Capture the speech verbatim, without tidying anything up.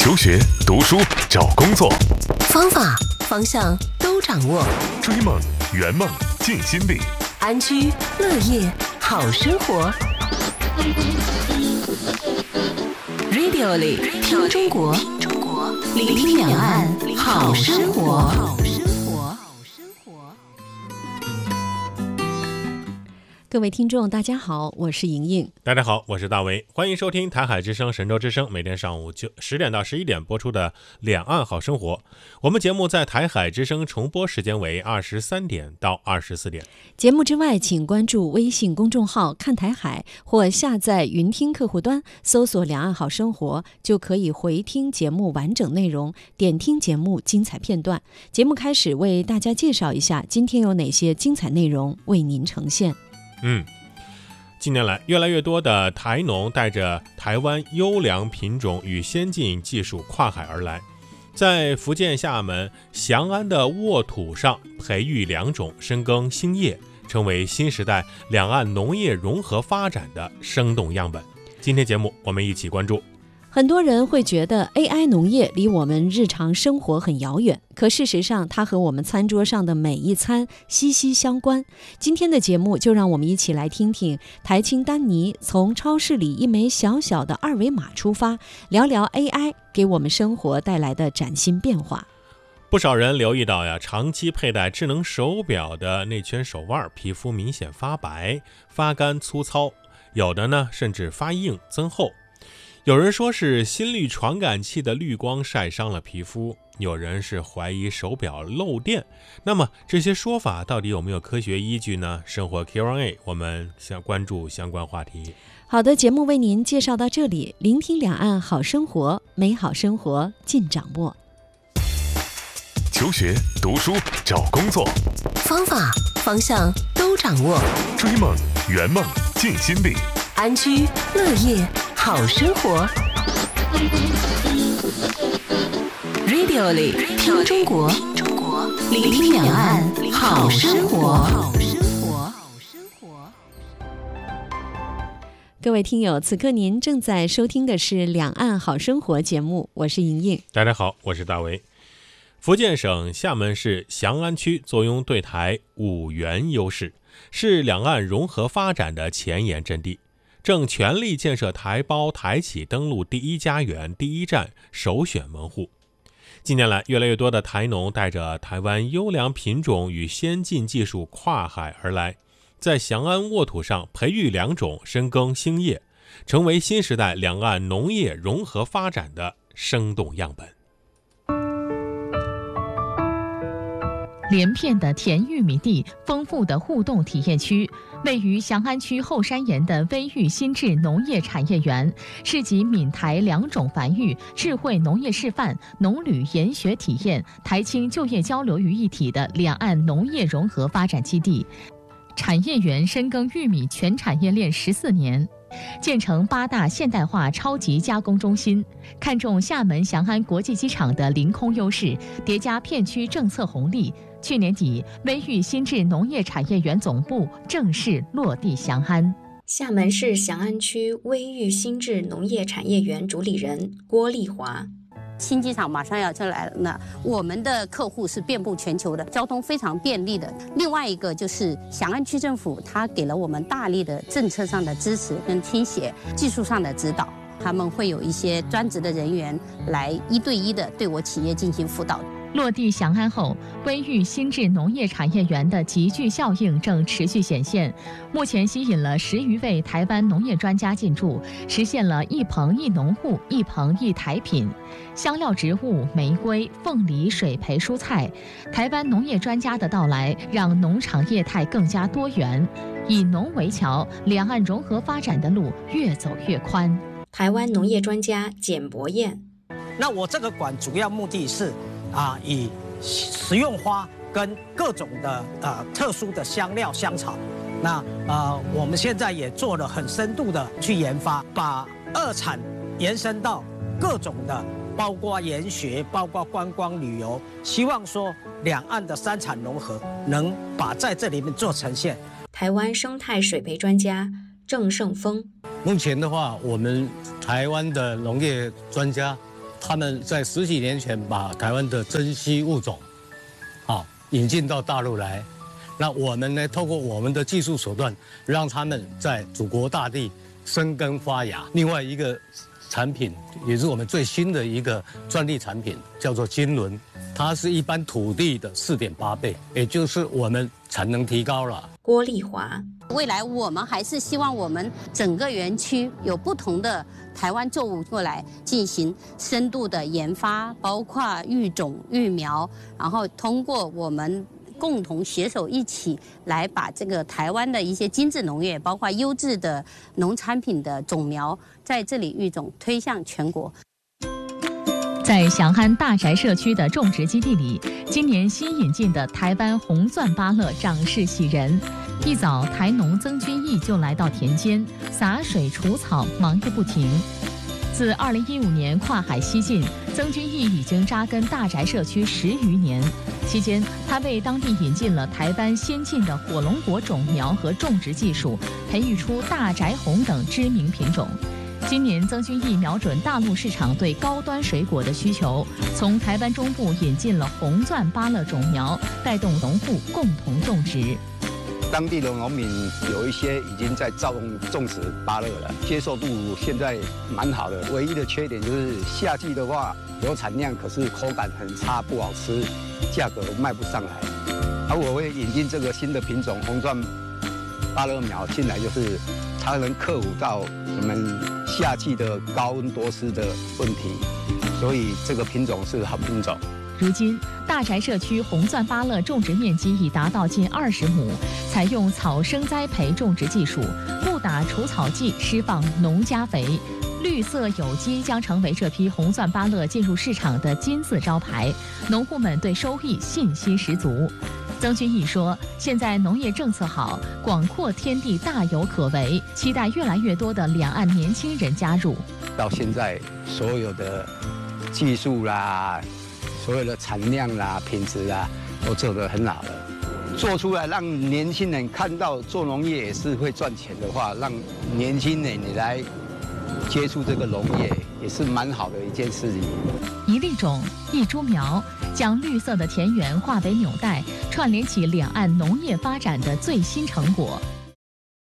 求学、读书、找工作， 方法、方向都掌握。 追梦、圆梦、尽心力， 安居乐业好生活。Radio 里听中国，聆听两岸好生活。各位听众大家好，我是莹莹。 大家好，我是大为，欢迎收听台海之声神州之声每天上午十点到十一点播出的两岸好生活。我们节目在台海之声重播时间为二十三点到二十四点。 节目之外，请关注微信公众号看台海，或下载云听客户端，搜索两岸好生活，就可以回听节目完整内容，点听节目精彩片段。节目开始为大家介绍一下今天有哪些精彩内容为您呈现。 嗯，近年来，越来越多的台农带着台湾优良品种与先进技术跨海而来，在福建厦门翔安的沃土上培育良种，深耕兴业，成为新时代两岸农业融合发展的生动样本。今天节目我们一起关注。 很多人会觉得 A I 农业离我们日常生活很遥远，可事实上它和我们餐桌上的每一餐息息相关。今天的节目就让我们一起来听听台青丹尼从超市里一枚小小的二维码出发，聊聊 A I 给我们生活带来的崭新变化。 不少人留意到呀，长期佩戴智能手表的内圈手腕皮肤明显发白、发干粗糙，有的呢甚至发硬增厚。有人说是心率传感器的滤光晒伤了皮肤，有人是怀疑手表漏电。那么这些说法到底有没有科学依据呢？生活 Q and A 我们想关注相关话题。 好的，节目为您介绍到这里，聆听两岸好生活，美好生活尽掌握。 求学、读书、找工作， 方法、方向都掌握。 追梦、圆梦、尽心力， 安居乐业好生活。 Radio 里听中国，聆听两岸好生活。各位听友，此刻您正在收听的是两岸好生活节目，我是莹莹。 大家好，我是大为。福建省厦门市翔安区坐拥对台五源优势，是两岸融合发展的前沿阵地，正全力建设台胞台企登陆第一家园、第一站首选门户。近年来，越来越多的台农带着台湾优良品种与先进技术跨海而来，在翔安沃土上培育良种，深耕兴业，成为新时代两岸农业融合发展的生动样本。 连片的甜玉米地，丰富的互动体验区，位于翔安区后山岩的微育新智农业产业园，是集闽台两种繁育、智慧农业示范、农旅研学体验、台青就业交流于一体的两岸农业融合发展基地。产业园深耕玉米全产业链十四年，建成八大现代化超级加工中心，看重厦门翔安国际机场的临空优势，叠加片区政策红利。去年底，微育新智农业产业园总部正式落地翔安。 厦门市翔安区微育新智农业产业园主理人郭丽华。 新机场马上要出来了呢，我们的客户是遍布全球的，交通非常便利的。另外一个就是翔安区政府，它给了我们大力的政策上的支持跟倾斜，技术上的指导，他们会有一些专职的人员来一对一的对我企业进行辅导。 落地翔安后，微育新智农业产业园的集聚效应正持续显现。目前吸引了十余位台湾农业专家进驻，实现了一棚一农户、一棚一台品。香料植物、玫瑰、凤梨、水培蔬菜，台湾农业专家的到来，让农场业态更加多元。以农为桥，两岸融合发展的路越走越宽。 台湾农业专家简博彦。 那我这个馆主要目的是啊，以食用花跟各种的呃特殊的香料香草，那呃我们现在也做了很深度的去研发，把二产延伸到各种的，包括研学，包括观光旅游，希望说两岸的三产融合能把在这里面做呈现。 台湾生态水培专家郑胜峰。 目前的话，我们台湾的农业专家他们在十几年前把台湾的珍稀物种，啊，引进到大陆来。那我们呢，透过我们的技术手段，让他们在祖国大地生根发芽。另外一个产品，也是我们最新的一个专利产品，叫做金轮，它是一般土地的四点八倍，也就是我们产能提高了。 郭丽华， 未来我们还是希望我们整个园区有不同的台湾作物过来进行深度的研发，包括育种、育苗，然后通过我们共同携手一起来把这个台湾的一些精致农业，包括优质的农产品的种苗，在这里育种推向全国。 在祥安大宅社区的种植基地里，今年新引进的台湾红钻芭乐长势喜人。一早，台农曾君义就来到田间洒水除草，忙个不停。自二零一五年跨海西进，曾君义已经扎根大宅社区十余年。期间，他为当地引进了台湾先进的火龙果种苗和种植技术，培育出大宅红等知名品种。今年，曾君义瞄准大陆市场对高端水果的需求，从台湾中部引进了红钻芭乐种苗，带动农户共同种植。 当地的农民有一些已经在种种植芭乐了，接受度现在蛮好的。唯一的缺点就是夏季的话有产量，可是口感很差，不好吃，价格卖不上来。而我会引进这个新的品种红钻芭乐苗进来，就是它能克服到我们夏季的高温多湿的问题，所以这个品种是好品种。 如今，大宅社区红钻芭乐种植面积已达到近二十亩，采用草生栽培种植技术，不打除草剂，施放农加肥，绿色有机将成为这批红钻芭乐进入市场的金字招牌。农户们对收益信心十足。曾君义说：“现在农业政策好，广阔天地大有可为，期待越来越多的两岸年轻人加入。 到现在，所有的技术啦。”所有的产量啦、品质啦，都做得很好了。做出来让年轻人看到做农业也是会赚钱的话，让年轻人你来接触这个农业，也是蛮好的一件事情。 一粒种，一株苗，将绿色的田园化为纽带，串联起两岸农业发展的最新成果。